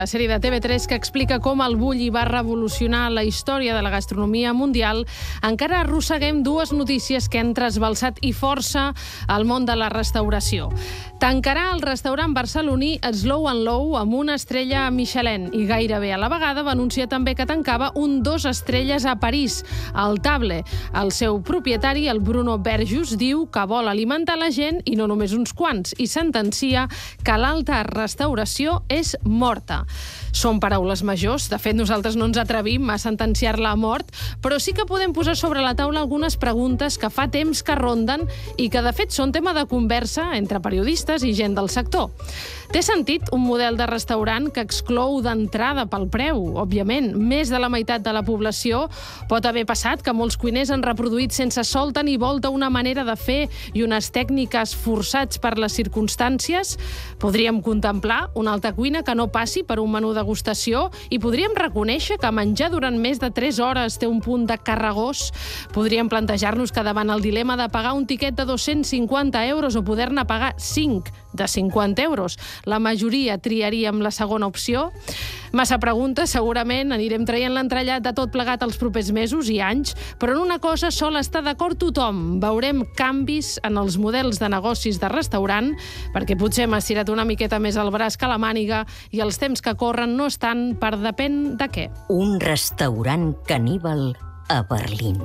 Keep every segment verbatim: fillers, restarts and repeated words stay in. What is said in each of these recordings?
La sèrie de T V tres que explica com el bulli va revolucionar la història de la gastronomia mundial, encara arrosseguem dues notícies que han trasbalsat i força el món de la restauració. Tancarà el restaurant barceloní Slow and Low amb una estrella Michelin i gairebé a la vegada va anunciar també que tancava un dos estrelles a París, al Table. El seu propietari, el Bruno Berjus, diu que vol alimentar la gent i no només uns quants, i sentencia que l'alta restauració és morta. Són paraules majors, de fet nosaltres no ens atrevim a sentenciar-la a mort, però sí que podem posar sobre la taula algunes preguntes que fa temps que ronden i que de fet són tema de conversa entre periodistes i gent del sector. Té sentit un model de restaurant que exclou d'entrada pel preu? Òbviament, més de la meitat de la població pot haver passat que molts cuiners han reproduït sense solta ni volta una manera de fer i unes tècniques forçats per les circumstàncies. Podríem contemplar una alta cuina que no passi per un menú degustació i podríem reconèixer que menjar durant més de tres hores té un punt de carregós. Podríem plantejar-nos que davant el dilema de pagar un tiquet de dos-cents cinquanta euros o poder-ne pagar cinc de cinquanta euros, la majoria triaríem la segona opció. Massa preguntes, segurament anirem traient l'entrellat de tot plegat els propers mesos i anys, però en una cosa sol estar d'acord tothom. Veurem canvis en els models de negocis de restaurant, perquè potser hem estirat una miqueta més el braç que la màniga i els temps que corren no estan per depèn de què. Un restaurant caníbal a Berlín.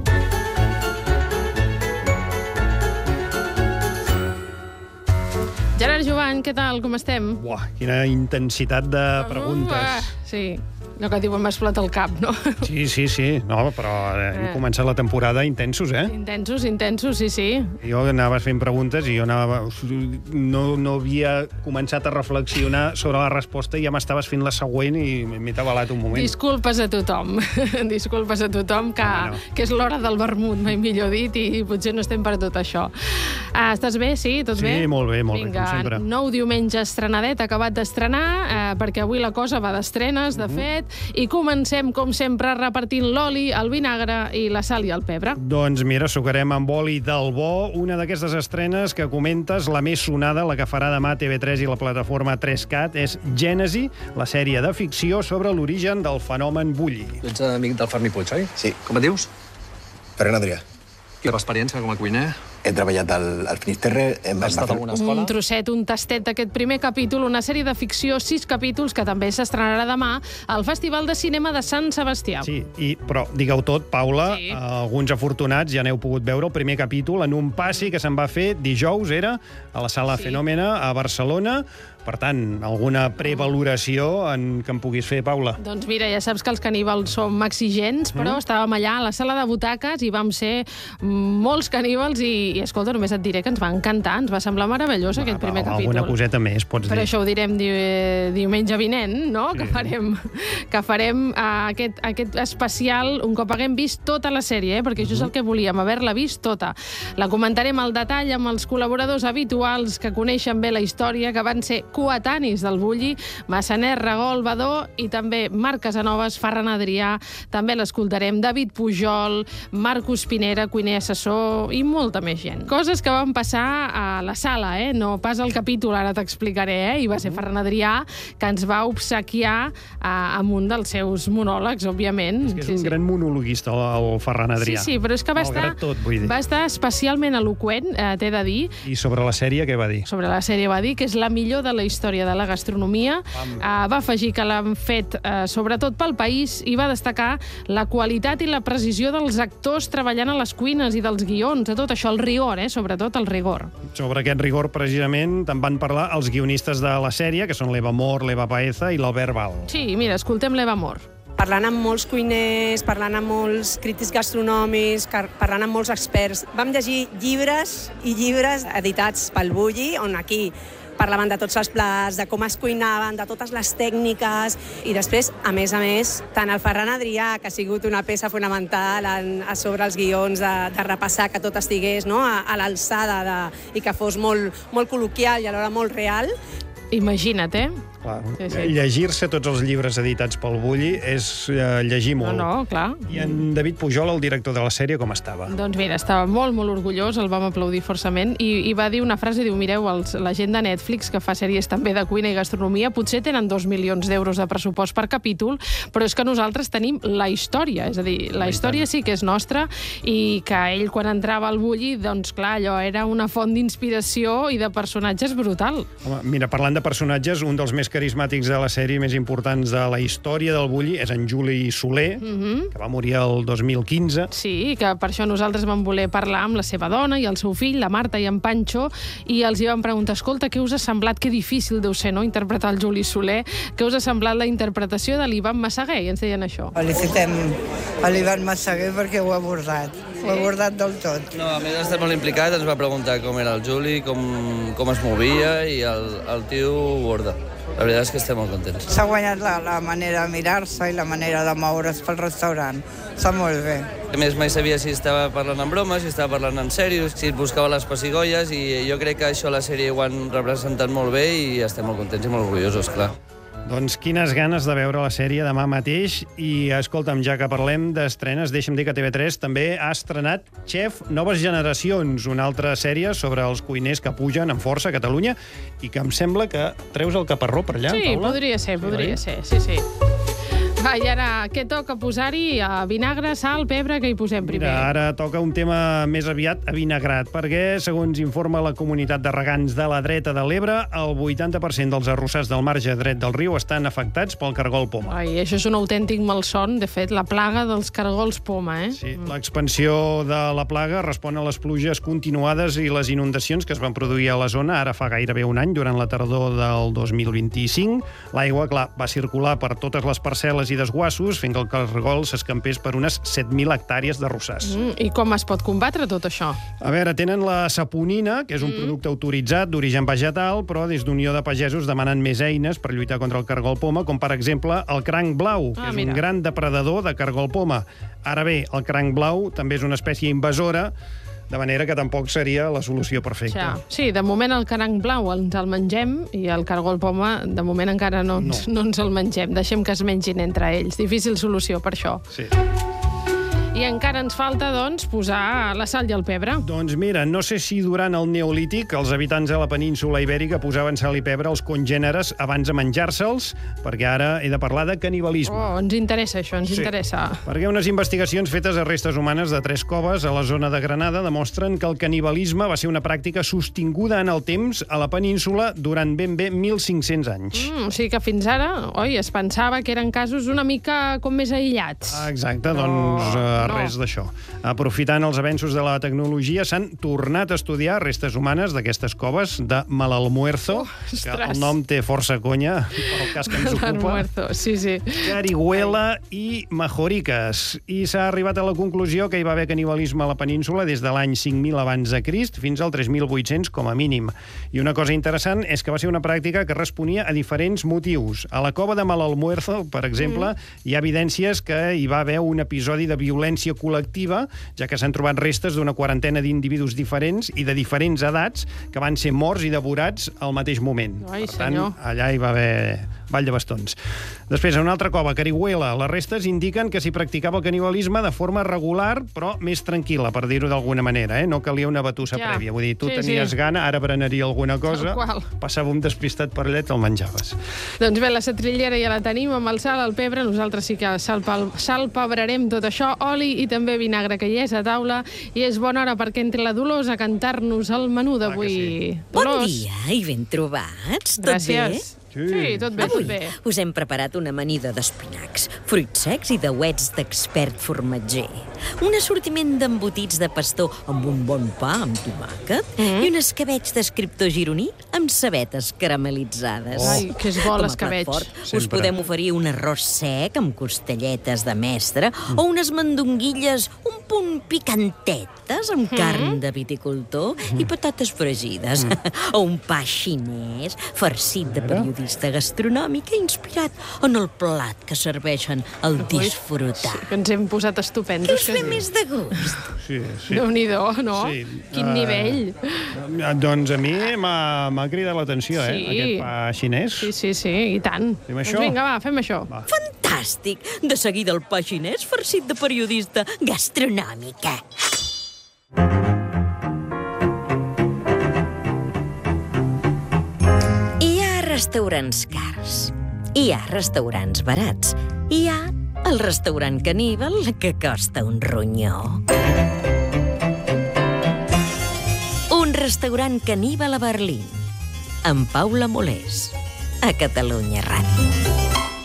Gerard Jovany, què tal? Com estem? Buah, quina intensitat de preguntes. Uh, sí, allò que diuen m'explota el cap, no? Sí, sí, sí. No, però hem començat la temporada intensos, eh? Intensos, intensos, sí, sí. Jo anaves fent preguntes i jo anava... No, no havia començat a reflexionar sobre la resposta i ja m'estaves fent la següent i m'he tabalat un moment. Disculpes a tothom. Disculpes a tothom que, no, no. que és l'hora del vermut, mai millor dit, i potser no estem per tot això. Ah, estàs bé? Sí? Tot sí, bé? Sí, molt bé, molt Vinga, bé, com sempre. Nou diumenge estrenadet, acabat d'estrenar, eh, perquè avui la cosa va d'estrenes, de uh -huh. fet, i comencem, com sempre, repartint l'oli, el vinagre i la sal i el pebre. Doncs mira, sucarem amb oli del bo una d'aquestes estrenes que comentes, la més sonada, la que farà demà T V tres i la plataforma tres cat, és Gènesi, la sèrie de ficció sobre l'origen del fenomen bulli. Tu ets amic del Fermí Puig, oi? Sí. Com et dius? Ferran Adrià. Quina experiència com a cuiner? He treballat al, al Finisterre. Has estat a alguna escola? Un trosset, un tastet d'aquest primer capítol, una sèrie de ficció, sis capítols, que també s'estrenarà demà al Festival de Cinema de Sant Sebastià. Sí, i, però digueu tot, Paula, sí. Alguns afortunats ja n'heu pogut veure el primer capítol en un passi que se'n va fer dijous, era, a la Sala sí. Fenòmena, a Barcelona. Per tant, alguna prevaloració en que em puguis fer, Paula? Doncs mira, ja saps que els caníbals som exigents, però mm. estàvem allà a la sala de butaques i vam ser molts caníbals i, i escolta, només et diré que ens va encantar, ens va semblar meravellós va, aquest primer va, capítol. Alguna coseta més, pots per dir. Per això ho direm di diumenge vinent, no? Sí. Que farem, que farem uh, aquest, aquest especial un cop haguem vist tota la sèrie, eh? Perquè això és el que volíem, haver-la vist tota. La comentarem al detall amb els col·laboradors habituals que coneixen bé la història, que van ser coetanis del bulli, Massanet, Regol, Badó i també Marc Casanovas, Ferran Adrià, també l'escoltarem, David Pujol, Marcos Pinera, cuiner assessor i molta més gent. Coses que van passar a la sala, eh? No pas al capítol, ara t'explicaré, eh? I va ser Ferran Adrià que ens va obsequiar eh, amb un dels seus monòlegs, òbviament. És que és sí, un sí. gran monologuista, el Ferran Adrià. Sí, sí, però és que va, estar, tot, va estar especialment eloqüent, eh, t'he de dir. I sobre la sèrie, què va dir? Sobre la sèrie va dir que és la millor de la història de la gastronomia. Uh, va afegir que l'han fet uh, sobretot pel país i va destacar la qualitat i la precisió dels actors treballant a les cuines i dels guions, de tot això, el rigor, eh? Sobretot el rigor. Sobre aquest rigor, precisament, te'n van parlar els guionistes de la sèrie, que són l'Eva Mor, l'Eva Baeza i l'Albert Val. Sí, mira, escoltem l'Eva Mor. Parlant amb molts cuiners, parlant amb molts crítics gastronòmics, parlant amb molts experts. Vam llegir llibres i llibres editats pel Bulli, on aquí parlaven de tots els plats, de com es cuinaven, de totes les tècniques, i després, a més a més, tant el Ferran Adrià, que ha sigut una peça fonamental en, a sobre els guions, de, de repassar que tot estigués, no?, a, a l'alçada i que fos molt, molt col·loquial i alhora molt real. Imagina't, eh? Clar, Sí, sí. llegir-se tots els llibres editats pel Bulli és eh, llegir No, molt. no, clar. I en David Pujol, el director de la sèrie, com estava? Doncs mira, estava molt, molt orgullós, el vam aplaudir forçament, i, i va dir una frase, diu, mireu, els, la gent de Netflix, que fa sèries també de cuina i gastronomia, potser tenen dos milions d'euros de pressupost per capítol, però és que nosaltres tenim la història, és a dir, la història sí que és nostra, i que ell, quan entrava al Bulli, doncs clar, allò era una font d'inspiració i de personatges brutal. Home, mira, parlant de personatges, un dels més carismàtics de la sèrie, més importants de la història del Bulli, és en Juli Soler, Mhm. que va morir el dos mil quinze. Sí, que per això nosaltres vam voler parlar amb la seva dona i el seu fill, la Marta i en Pancho, i els hi vam preguntar, escolta, què us ha semblat, que difícil deu ser, no?, interpretar el Juli Soler, què us ha semblat la interpretació de l'Ivan Massaguer? I ens deien això. Felicitem a l'Ivan Massaguer perquè ho ha abordat. Ho ha abordat del tot. No, a més ha estat molt implicat, ens va preguntar com era el Juli, com, com es movia, i el, el tio ho borda. La veritat és que estem molt contents. S'ha guanyat la, la manera de mirar-se i la manera de moure's pel restaurant. Està molt bé. A més, mai sabia si estava parlant en bromes, si estava parlant en sèrio, si et buscava les pessigolles, i jo crec que això a la sèrie ho han representat molt bé i estem molt contents i molt orgullosos, clar. Doncs quines ganes de veure la sèrie demà mateix. I, escolta'm, ja que parlem d'estrenes, deixa'm dir que T V tres també ha estrenat Chef Noves Generacions, una altra sèrie sobre els cuiners que pugen amb força a Catalunya i que em sembla que treus el caparró per allà, Sí, Paula? podria ser, podria oi? ser, sí, sí. Va, i ara, què toca posar-hi? Vinagre, sal, pebre, què hi posem primer? Mira, ara toca un tema més aviat avinagrat, perquè, segons informa la comunitat de regants de la dreta de l'Ebre, el vuitanta per cent dels arrossars del marge dret del riu estan afectats pel cargol poma. Ai, això és un autèntic malson, de fet, la plaga dels cargols poma, eh? Sí, l'expansió de la plaga respon a les pluges continuades i les inundacions que es van produir a la zona ara fa gairebé un any, durant la tardor del dos mil vint-i-cinc. L'aigua, clar, va circular per totes les parcel·les i desguassos, fent que el cargol s'escampés per unes set mil hectàrees d'arrossars. Mm, I com es pot combatre tot això? A veure, tenen la saponina, que és un mm. producte autoritzat d'origen vegetal, però des d'Unió de Pagesos demanen més eines per lluitar contra el cargol poma, com per exemple el cranc blau, que Ah, és mira. un gran depredador de cargol poma. Ara bé, el cranc blau també és una espècie invasora, de manera que tampoc seria la solució perfecta. Ja. Sí, de moment el cranc blau ens el mengem i el cargol poma, de moment encara no ens, no. no ens el mengem. Deixem que es mengin entre ells. Difícil solució per això. Sí. I encara ens falta, doncs, posar la sal i el pebre. Doncs mira, no sé si durant el Neolític els habitants de la península ibèrica posaven sal i pebre als congèneres abans de menjar-se'ls, perquè ara he de parlar de canibalisme. Oh, ens interessa això, ens Sí. interessa. Perquè unes investigacions fetes a restes humanes de tres coves a la zona de Granada demostren que el canibalisme va ser una pràctica sostinguda en el temps a la península durant ben bé mil cinc-cents anys. Mm, o sigui que fins ara, oi, es pensava que eren casos una mica com més aïllats. Ah, exacte, No, doncs eh, no. res d'això. Aprofitant els avenços de la tecnologia, s'han tornat a estudiar restes humanes d'aquestes coves de Malalmuerzo, Oh, que ostres. el nom té força conya pel cas que ens ocupa. L'almuerzo, sí, sí. Carihuela i Majoricas. I s'ha arribat a la conclusió que hi va haver canibalisme a la península des de l'any cinc mil abans de Crist fins al tres mil vuit-cents com a mínim. I una cosa interessant és que va ser una pràctica que responia a diferents motius. A la cova de Malalmuerzo, per exemple, mm. hi ha evidències que hi va haver un episodi de violència col·lectiva, ja que s'han trobat restes d'una quarantena d'individus diferents i de diferents edats que van ser morts i devorats al mateix moment. Ai, per tant, senyor. allà hi va haver ball de bastons. Després, a una altra cova, Carihuela, les restes indiquen que s'hi practicava el canibalisme de forma regular, però més tranquil·la, per dir-ho d'alguna manera, eh? No calia una batussa Ja. prèvia. Vull dir, tu Sí, tenies sí. gana, ara berenaria alguna cosa, Tal qual. passava un despistat per allà i te'l menjaves. Doncs bé, la setrillera ja la tenim amb el sal, el pebre. Nosaltres sí que salpa- salpebrarem tot això, oli i també vinagre, que hi és a taula. I és bona hora perquè entri la Dolors a cantar-nos el menú d'avui. sí. Bon Dolors. dia i ben trobats. Tot Gràcies. bé? Sí. Sí, tot bé, Avui tot bé. us hem preparat una amanida d'espinacs, fruits secs i dauets d'expert formatger. Un assortiment d'embotits de pastor amb un bon pa amb tomàquet Mm. i un escabeig d'escriptor gironí amb cebetes caramelitzades. Ai, que és bo, Com a l'escabeig. plat fort, us Sempre. podem oferir un arròs sec amb costelletes de mestre Mm. o unes mandonguilles un punt picantetes amb Mm. carn de viticultor i patates fregides. O un pa xinès farcit de periodisme revista gastronòmica inspirat en el plat que serveixen al disfrutar. Sí, que ens hem posat Què estupendos. us ve més de gust? Sí, sí. Déu-n'hi-do, no? Sí. Quin Eh, nivell. Eh, Doncs a mi m'ha m'ha cridat l'atenció, eh? Sí. Aquest pa xinès. Sí, sí, sí, i tant. Fem Doncs això? vinga, va, fem això. Va. Fantàstic! De seguida el pa xinès farcit de periodista gastronòmica. Hi ha restaurants cars, hi ha restaurants barats, hi ha el restaurant caníbal que costa un ronyó. Un restaurant caníbal a Berlín, amb Paula Molés, a Catalunya Ràdio.